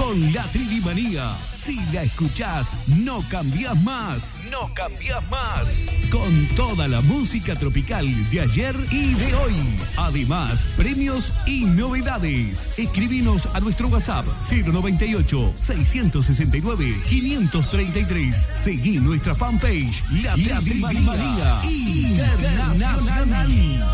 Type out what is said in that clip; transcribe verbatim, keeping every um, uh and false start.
con la Tridimanía. Si la escuchás, no cambiás más. No cambiás más. Con toda la música tropical de ayer y de hoy. Además, premios y novedades. Escribinos a nuestro WhatsApp cero noventa y ocho, seiscientos sesenta y nueve, quinientos treinta y tres. Seguí nuestra fanpage La Tridimanía Internacional.